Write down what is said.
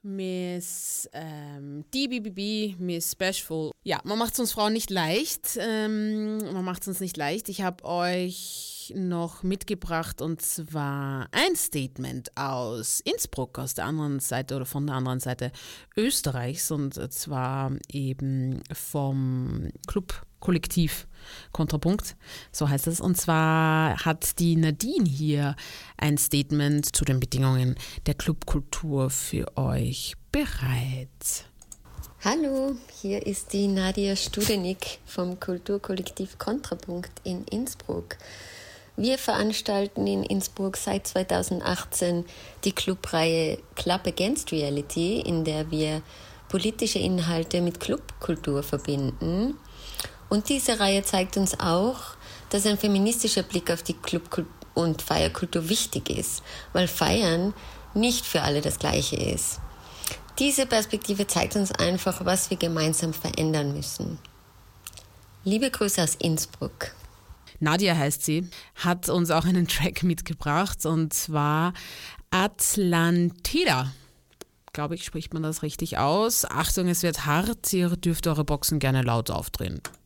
Miss DBBB, Miss Bashful. Ja, man macht es uns Frauen nicht leicht. Ich habe euch noch mitgebracht und zwar ein Statement aus Innsbruck, aus der anderen Seite oder von der anderen Seite Österreichs und zwar eben vom Club-Kollektiv Kontrapunkt, so heißt es. Und zwar hat die Nadine hier ein Statement zu den Bedingungen der Clubkultur für euch bereit. Hallo, hier ist die Nadia Studenik vom Kulturkollektiv Kontrapunkt in Innsbruck. Wir veranstalten in Innsbruck seit 2018 die Clubreihe Club Against Reality, in der wir politische Inhalte mit Clubkultur verbinden. Und diese Reihe zeigt uns auch, dass ein feministischer Blick auf die Club- und Feierkultur wichtig ist, weil Feiern nicht für alle das Gleiche ist. Diese Perspektive zeigt uns einfach, was wir gemeinsam verändern müssen. Liebe Grüße aus Innsbruck. Nadia heißt sie, hat uns auch einen Track mitgebracht und zwar Atlantida. Glaube ich, spricht man das richtig aus. Achtung, es wird hart, ihr dürft eure Boxen gerne laut aufdrehen.